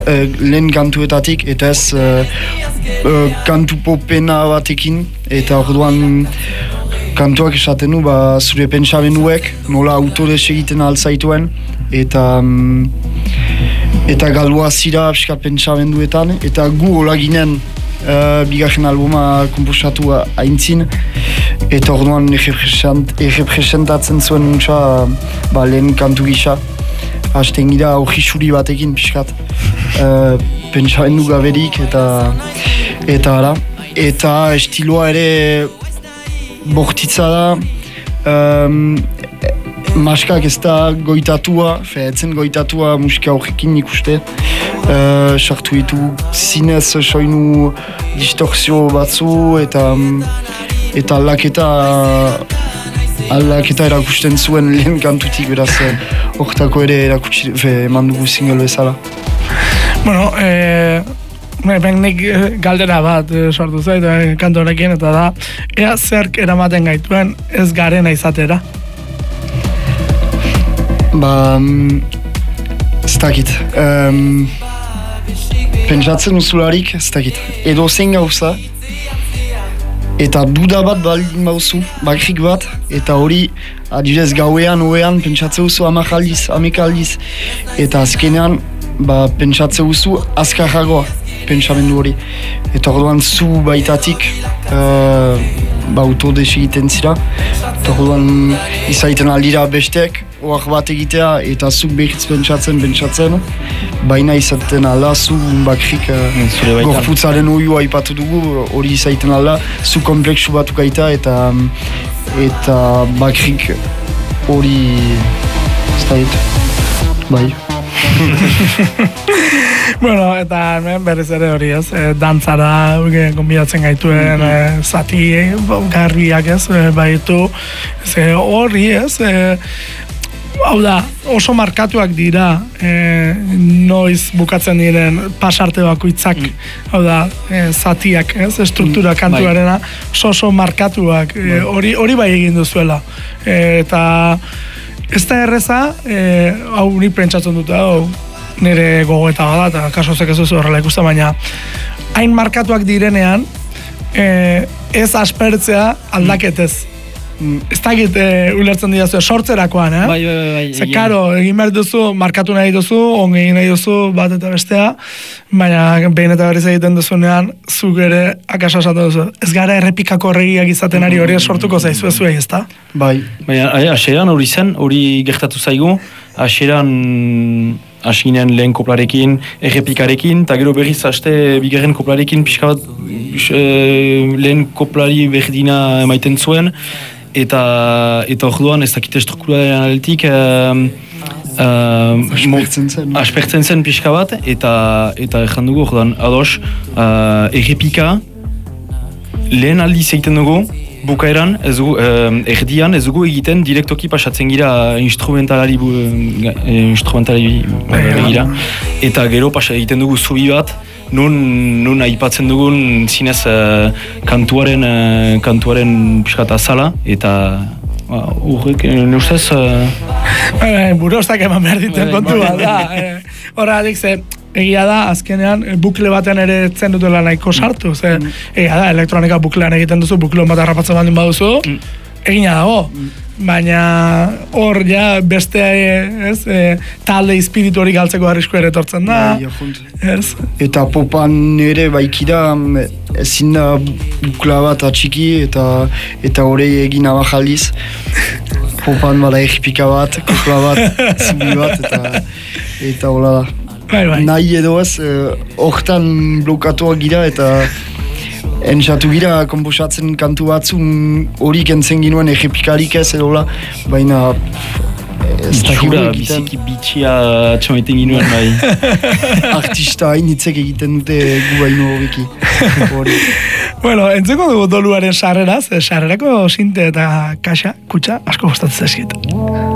lehen kantuetatik, eta ez kantu popena batekin, eta orduan kantuak esaten du, zure pentsamenduek, nola autores egiten alzaituen, eta galua zira piskat pentsamenduetan, eta gu hola ginen bigarren albuma komposatu aintzin, eta orduan errepresentatzen zuen nuntza lehen kantu gisa. Hasten gira horri batekin piskat. Pentsamendu gaberik eta ara. Eta estiloa ere bortitza da. Maskak ez da goitatua, etzen goitatua musika horrekin ikuste. Sartu ditu zinez soinu distorsio batzu eta aldaketa erakusten zuen lehen kantutik, beraz hortako ere eman dugu single bezala. Bueno, nik galdera bat sortu zait kantu horrekin, eta da, ea zerk eramaten gaituen ez garena izatera? Ez dakit. Pentsatzen uzularik, ez dakit. Edo zein gauza, eta duda bat baldin bauzu, bakrik bat, eta hori, adibidez gauean, oean, pentsatze uzu 10 aldiz, 11 aldiz, eta azkenean, pentsatze uzu azkarragoa, pentsamendu hori. Eta orduan zu baitatik, autodez egiten zira, eta orduan izaiten aldira besteak, oak bat egitea, eta zuk behitz pentsatzen, baina izaten alda, zu bakrik gorputzaren oioa aipatu dugu, hori izaiten alda, zu kompleksu batu gaita, eta bakrik hori ez da bai. Bueno, eta berriz ere hori ez, dantzara gonbidatzen gaituen zati garriak ez, baitu, horri ez, hau da, oso markatuak dira noiz bukatzen diren pasarte bakoitzak, hau da, zatiak, ez, struktura kantuarena, oso markatuak, hori bai egin duzuela. Eta ez da erreza, hau nik pentsatzen dut, nire gogoeta bada, eta kaso zek ez duzu horrela ikusten, baina hain markatuak direnean, ez aspertzea aldaketez. Ez dakit ulertzen dira zuen, sortzerakoan, Bai. Ze, karo, egin behar duzu, markatu nahi duzu, ongi egin nahi duzu, bat eta bestea, baina behin eta berriz egiten duzunean, zuk ere akasasatu duzu. Ez gara errepikako horregiak izaten ari hori sortuko zaizu ezuei, ez da? Bai. Baina, hasieran hori zen, hori gertatu zaigu, hasieran hasinen lehen koplarekin, errepikarekin, eta gero berriz haste bigarren koplarekin pixka bat lehen koplari berdina emaiten zuen, eta orduan ez dakite strukturaren aldetik aspertzen zen pixka bat, eta erran dugu orduan ados errepika lehen aldiz egiten dugu bukaeran, erdian ez dugu egiten direktoki pasatzen gira instrumentalari begira, eta gero egiten dugu zubi bat, nun aipatzen dugun zinez kantuaren piskat azala, eta horrek, neustez... Burostak eman behar diten kontu bat da. Horregatik ze, egia da, azkenean, bukle baten ere etzen dutela nahiko sartu. Egia da, elektronika buklean egiten duzu, bukleon bat harrapatzen baldin baduzu, egina dago. Baina hor ja beste talde espiritu hori galtzeko arrisku ere etortzen da. Eta popan ere baikida ezin da bukla bat atxiki eta hori egin abajaldiz. Popan bada egipika bat, kopla bat, zubi bat eta hola da. Nahi edo ez, hortan blokatuak gira eta entzatu gira komposatzen kantu batzun hori kentzen ginuen egipikarik ez edola, baina ez dakigu egiten. Biziki bitxia txomeiten ginuen bai. Artista hainitzek egiten dute gu baino horreki. Bueno, entzeko dugu doluaren sarreraz, sarrerako sinte eta kaxa, kutsa, asko gustatzen zaizkit.